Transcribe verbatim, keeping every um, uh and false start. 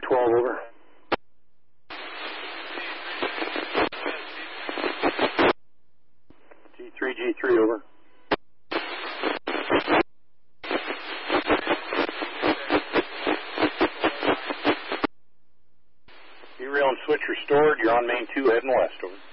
twelve, over. G three, G three, over. Derail and switch restored. You're on main two, heading west, over.